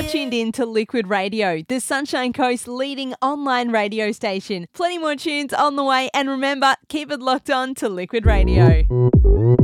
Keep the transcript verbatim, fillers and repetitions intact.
tuned in to Liquid Radio, the Sunshine Coast's leading online radio station. Plenty more tunes on the way, and remember, keep it locked on to Liquid Radio.